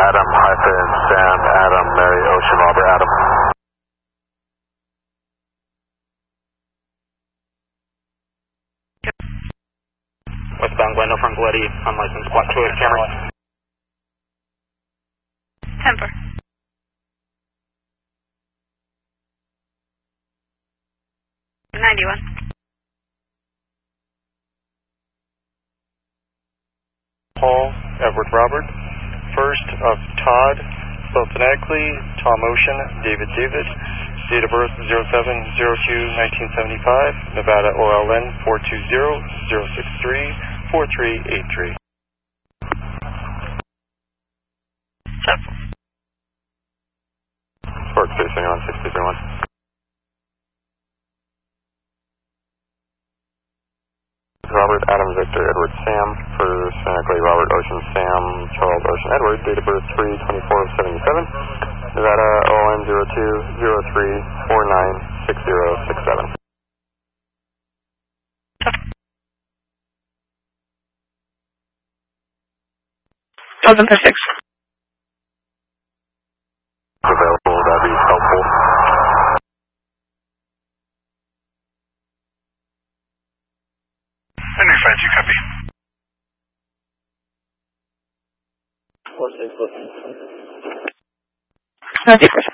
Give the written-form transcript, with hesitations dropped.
Adam, hyphen, Sam, Adam, Mary, Ocean, Robert, Adam. Westbound Glendale from Gletty, unlicensed Black Toyota Camry. Temper. $91. Paul, Edward Robert, first of Todd, spelled phonetically, Tom Ocean, David David, date of birth 07/02/1975, Nevada OLN 420-063-4383. Spark 371, 631. Robert, Adam, Victor, Edward, Sam, for phonetically Robert, Ocean, Sam, Charles, Ocean, Edward, date of birth 3/24/77, Nevada OLN 02-03-496067. $1,006. Available, that'd be helpful. Henry 52, copy. $96.